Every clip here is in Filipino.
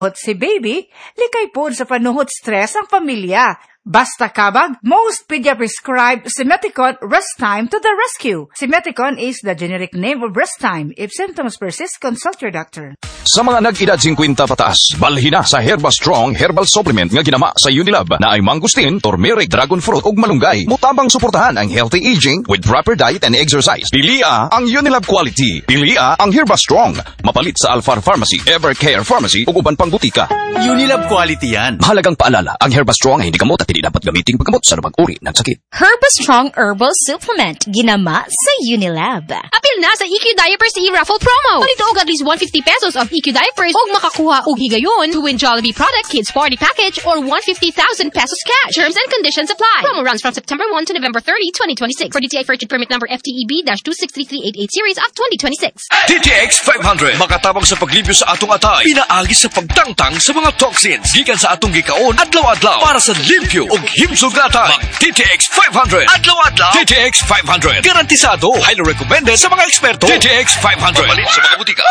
Si baby, likay po sa panuhot stress ang pamilya. Basta kabag, most pedia-prescribed Simeticon Restime to the rescue. Simeticon is the generic name of Restime. If symptoms persist, consult your doctor. Sa mga nag-edad 50 pataas, balhin na sa Herba Strong Herbal Supplement nga ginama sa Unilab na ay mangustin, turmeric, dragon fruit ug malunggay. Mutabang suportahan ang healthy aging with proper diet and exercise. Pilia ang Unilab quality. Pilia ang Herba Strong. Mapalit sa Alfar Pharmacy, Evercare Pharmacy ug uban pang butika. Unilab quality yan. Mahalagang paalala, ang Herba Strong ay hindi gamot at hindi dapat gamitin paggamot sa lumang uri ng sakit. Herba Strong Herbal Supplement. Ginama sa Unilab. Apil na sa EQ Diapers e-raffle promo. Palito og at least 150 pesos of EQ Diapers og makakuha og higayon to win Jollibee product Kids Party Package or 150,000 pesos cash. Terms and conditions apply. Promo runs from September 1 to November 30, 2026. For DTI Purchase Permit Number FTEB-26388 Series of 2026. DTX 500 makatabang sa paglibyo sa atong atay. Pinaagi sa pagtangtang sa mga toxins gikan sa atong gikaon adlaw-adlaw para sa limpyo ug himsog nga atay. DTX 500 adlaw-adlaw. DTX 500 garantisado, highly recommended sa mga eksperto. DTX 500 mabalin sa mga butika.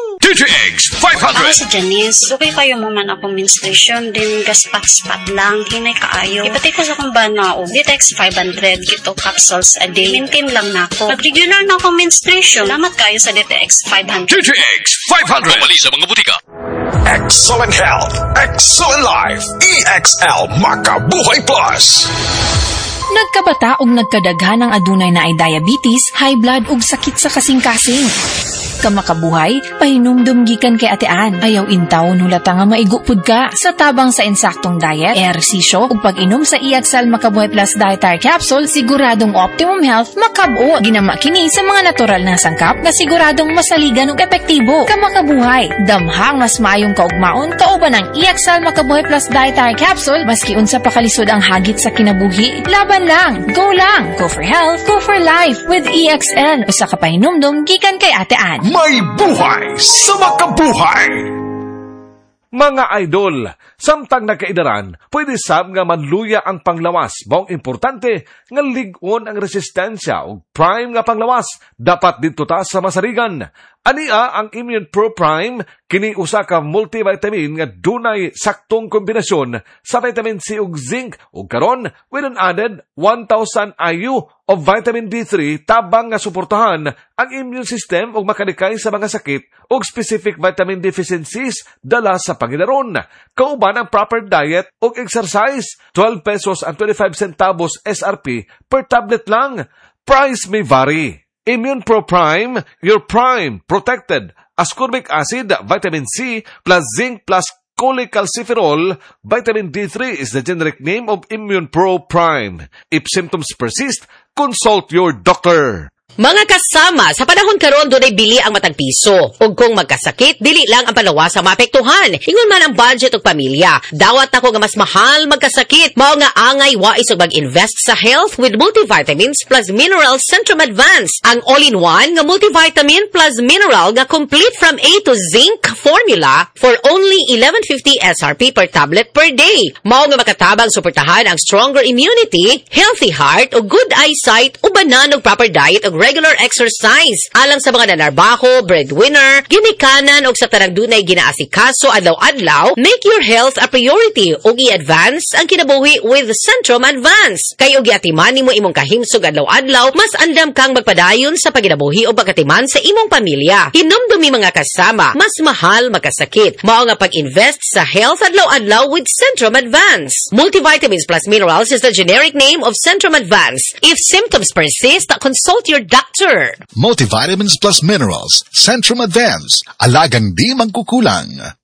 DTX 500. Ako si Janice. Sukay kayo mo man akong menstruation, din gaspat-spat lang, hinay kaayo. Ipatay ko sa kong banao. DTX 500, gito capsules a day. Maintain lang na ako. Pag-regular na akong menstruation, salamat kayo sa DTX 500. DTX 500 mabali sa mga butika. Excellent health, excellent life. EXL Makabuhay Plus. Nagkabata ug nagkadaghan ang adunay na ay diabetes, high blood ug sakit sa kasing-kasing. Kamakabuhay, pahinumdum gikan kay atean. Ayaw intaw nulata nga maigupod ka. Sa tabang sa insaktong diet, ehersisyo ug pag-inom sa EXL Makabuhay Plus Dietary Capsule, siguradong optimum health makabuo. Ginama kini sa mga natural na sangkap nga siguradong masaligan ug epektibo. Kamakabuhay, damhang mas maayong kaugmaon kauban ang EXL Makabuhay Plus Dietary Capsule maski unsa pa kalisod ang hagit sa kinabuhi. Laban lang, go lang. Go for health, go for life with EXL. Usa ka pahinumdum gikan kay atean. May buhay sa makabuhay! Mga idol, samtang nagkaidaran, pwede sab nga manluya ang panglawas. Maong importante nga ligon ang resistensya o prime nga panglawas. Dapat dito ta sa masarigan. Ania ang Immune Pro Prime, kini usa ka multivitamin nga dunay saktong kombinasyon sa vitamin C ug zinc ug karon with an added 1,000 IU of vitamin D3 tabang nga suportahan ang immune system ug makalikay sa mga sakit ug specific vitamin deficiencies dala sa pangidaron. Kauban ang proper diet ug exercise. 12 pesos and 25 centavos SRP per tablet lang. Price may vary. Immune Pro Prime, your prime protected. Ascorbic acid, vitamin C, plus zinc, plus cholecalciferol. Vitamin D3 is the generic name of Immune Pro Prime. If symptoms persist, consult your doctor. Mga kasama, sa panahon karon dunay bili ang matag piso. Ug kung magkasakit, dili lang ang palawas sa maapektuhan. Ingon man ang budget ug pamilya. Dawat ako nga mas mahal magkasakit. Mao nga angay wais ug mag-invest sa health with multivitamins plus mineral Centrum Advance. Ang all-in-one nga multivitamin plus mineral nga complete from A to zinc formula for only 11.50 SRP per tablet per day. Mao nga makatabang suportahan ang stronger immunity, healthy heart ug good eyesight ubanan og proper diet ug regular exercise. Alang sa mga nanarbaho, breadwinner, ginikanan o sa tanang dunay ginaasikaso adlaw-adlaw, make your health a priority ug i-advance ang kinabuhi with Centrum Advance. Kay og giatiman nimo imong kahimsog adlaw-adlaw, mas andam kang magpadayon sa paginabuhi o pagkatiman sa imong pamilya. Hinumdumi mga kasama, mas mahal magkasakit. Mao nga pag-invest sa health adlaw-adlaw with Centrum Advance. Multivitamins plus minerals is the generic name of Centrum Advance. If symptoms persist, consult your doctor. Multivitamins plus minerals, Centrum Advance, alagang di magkukulang.